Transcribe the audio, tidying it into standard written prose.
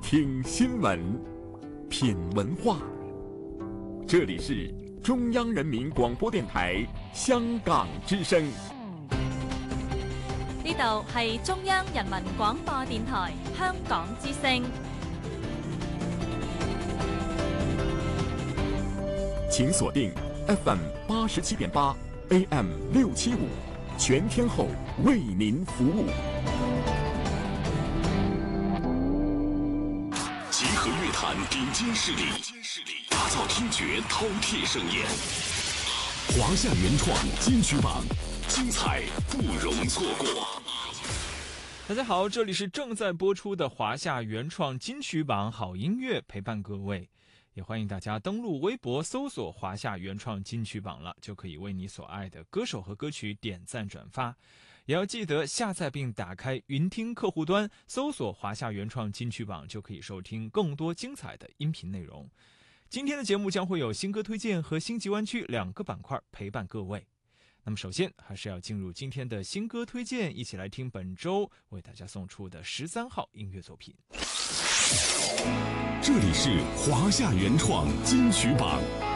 听新闻，品文化。这里是中央人民廣播電台香港之聲。 呢度係中央人民廣播電台香港之聲。 請鎖定 FM 87.8 AM 675，全天候為您服務。集合樂壇頂尖勢力，打造聽覺饕餮盛宴。華夏原創金曲榜，精彩不容錯過。 大家好，這裡是正在播出的華夏原創金曲榜，好音樂陪伴各位。也歡迎大家登錄微博搜索華夏原創金曲榜了，就可以為你所愛的歌手和歌曲點讚轉發。也要記得下載並打開雲聽客戶端，搜索華夏原創金曲榜，就可以收聽更多精彩的音頻內容。今天的節目將會有新歌推薦和星級灣區兩個板塊陪伴各位。那麼首先還是要進入今天的新歌推薦，一起來聽本周為大家送出的13號音樂作品。 這裡是華夏原創金曲榜。